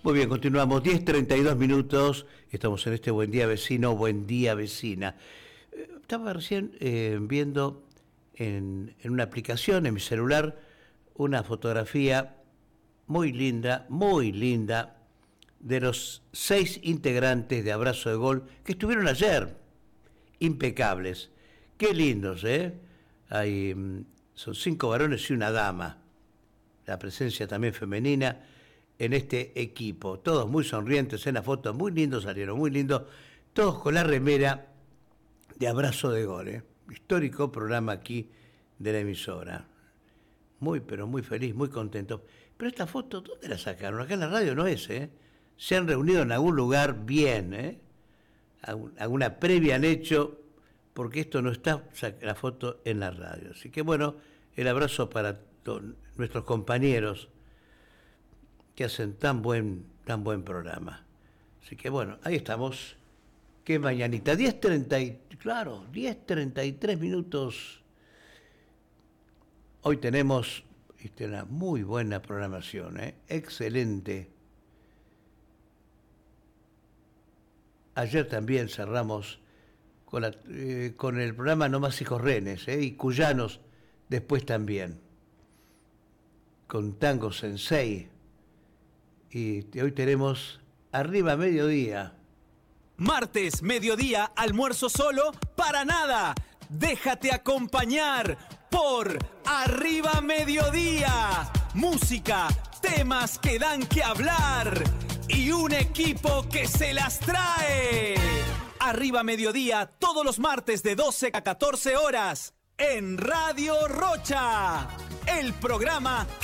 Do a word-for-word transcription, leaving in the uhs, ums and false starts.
Muy bien, continuamos. diez treinta y dos minutos. Estamos en este Buen Día Vecino, Buen Día Vecina. Estaba recién eh, viendo en, en una aplicación, en mi celular, una fotografía muy linda, muy linda, de los seis integrantes de Abrazo de Gol que estuvieron ayer. Impecables. Qué lindos, ¿eh? Hay, son cinco varones y una dama. La presencia también femenina en este equipo. Todos muy sonrientes en la foto, muy lindos salieron, muy lindos. Todos con la remera de Abrazo de Gol, ¿eh? Histórico programa aquí de la emisora. Muy, pero muy feliz, muy contento. Pero esta foto, ¿dónde la sacaron? Acá en la radio no es, ¿eh? Se han reunido en algún lugar bien, ¿eh? Alguna previa han hecho, porque esto no está la foto en la radio. Así que bueno, el abrazo para todos nuestros compañeros que hacen tan buen, tan buen programa. Así que bueno, ahí estamos. Qué mañanita. diez treinta, claro, diez treinta y tres minutos. Hoy tenemos este, una muy buena programación, ¿eh? Excelente. Ayer también cerramos con, la, eh, con el programa No Más Hijos Renes, ¿eh? Y Cuyanos después también. Con Tango Sensei. Y hoy tenemos Arriba Mediodía. Martes, mediodía, almuerzo solo, para nada. Déjate acompañar por Arriba Mediodía. Música, temas que dan que hablar y un equipo que se las trae. Arriba Mediodía, todos los martes de doce a catorce horas en Radio Rocha. El programa